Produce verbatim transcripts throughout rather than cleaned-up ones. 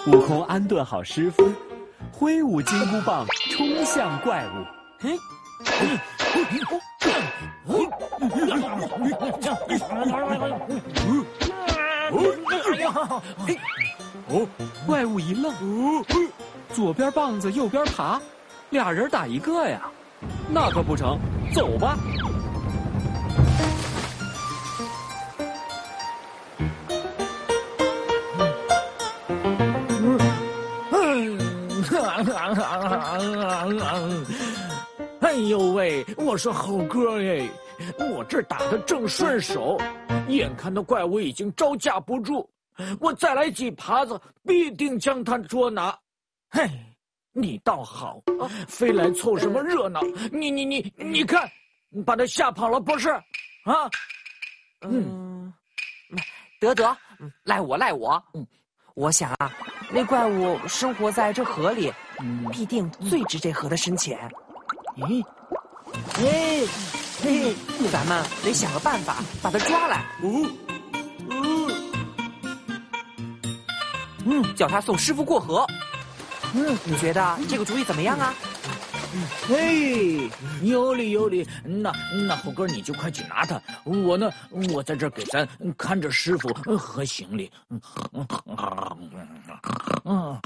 悟空安顿好师傅，挥舞金箍棒冲向怪物。嘿，哦，怪物一愣，左边棒子右边爬，俩人打一个呀，那可不成，走吧。 哎呦喂，我说猴哥哎，我这打得正顺手，眼看那怪物已经招架不住，我再来几耙子，必定将他捉拿。嘿，你倒好，非来凑什么热闹？你你你你看，你把他吓跑了不是？啊？ 嗯，得得，赖我赖我。嗯，我想啊，那怪物生活在这河里，必定最值这河的深浅。 咦，哎， 嘿，咱们得想个办法把它抓来。 哦，哦， 嗯，叫他送师傅过河。嗯，你觉得这个主意怎么样啊？ 嘿，有理有理。那那猴哥你就快去拿它，我呢，我在这儿给咱看着师傅和行李。嗯，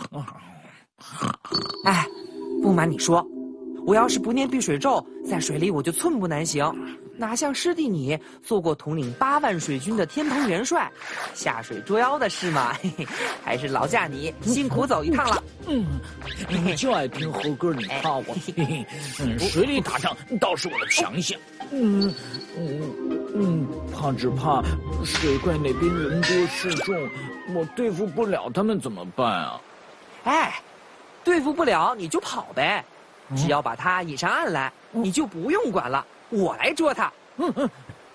哎，不瞒你说，我要是不念避水咒，在水里我就寸步难行，哪像师弟你做过统领八万水军的天蓬元帅，下水捉妖的事嘛，嘿嘿，还是劳驾你辛苦走一趟了。 嗯，你就爱听猴哥你夸我。嘿嘿，嗯，水里打仗倒是我的强项。嗯嗯嗯，怕只怕水怪那边人多势众，我对付不了他们怎么办啊？ 哎，对付不了你就跑呗，只要把他引上岸来，你就不用管了，我来捉他。 嗯嗯，